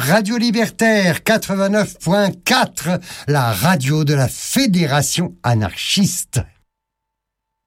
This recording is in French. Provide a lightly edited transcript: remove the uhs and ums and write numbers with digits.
Radio Libertaire 89.4, la radio de la Fédération anarchiste.